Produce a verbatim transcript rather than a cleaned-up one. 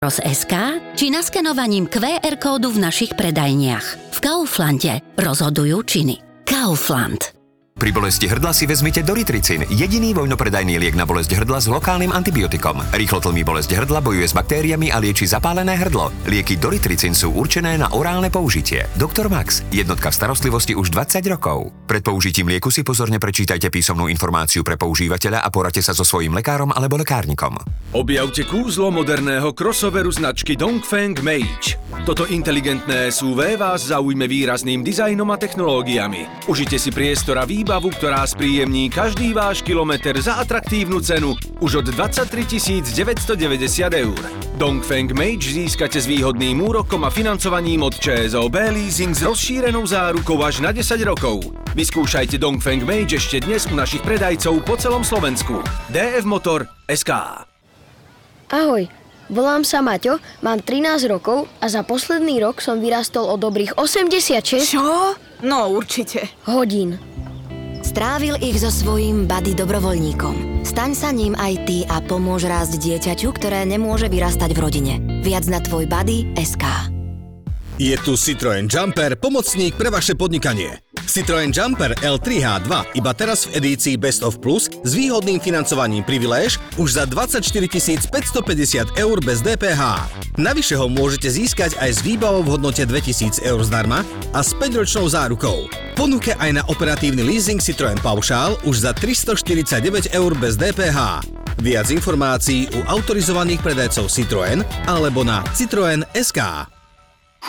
es ká či naskenovaním kvé er kódu v našich predajniach. V Kauflande rozhodujú činy. Kaufland. Pri bolesti hrdla si vezmite Doritricin, jediný vojnopredajný liek na bolesť hrdla s lokálnym antibiotikom. Rýchlo tlmí bolesť hrdla, bojuje s baktériami a lieči zapálené hrdlo. Lieky Doritricin sú určené na orálne použitie. doktor Max, jednotka v starostlivosti už dvadsať rokov. Pred použitím lieku si pozorne prečítajte písomnú informáciu pre používateľa a poradte sa so svojím lekárom alebo lekárnikom. Objavte kúzlo moderného crossoveru značky Dongfeng Mage. Toto inteligentné es ú vé vás zaujme výrazným dizajnom a technológiami. Užite si priestor a výbavu, ktorá spríjemní každý váš kilometr za atraktívnu cenu už od dvadsaťtri tisíc deväťstodeväťdesiat eur. Dongfeng Mage získate s výhodným úrokom a financovaním od ČSOB Leasing s rozšírenou zárukou až na desať rokov. Vyskúšajte Dongfeng Mage ešte dnes u našich predajcov po celom Slovensku. dé ef Motor bodka es ká. Ahoj, volám sa Maťo, mám trinásť rokov a za posledný rok som vyrastol o dobrých osemdesiatšesť... Čo? No určite. Hodín. Strávil ich so svojím buddy dobrovoľníkom. Staň sa ním aj ty a pomôž rásť dieťaťu, ktoré nemôže vyrastať v rodine. Viac na tvoj buddy bodka es ká. Je tu Citroën Jumper, pomocník pre vaše podnikanie. Citroën Jumper el tri há dva iba teraz v edícii Best of Plus s výhodným financovaním Priviléž už za dvadsaťštyri tisíc päťstopäťdesiat eur bez dé pé há. Navyše ho môžete získať aj s výbavou v hodnote dvetisíc eur zdarma a s päťročnou zárukou. Ponuke aj na operatívny leasing Citroën Paušál už za tristoštyridsaťdeväť eur bez dé pé há. Viac informácií u autorizovaných predajcov Citroën alebo na citroen bodka es ká.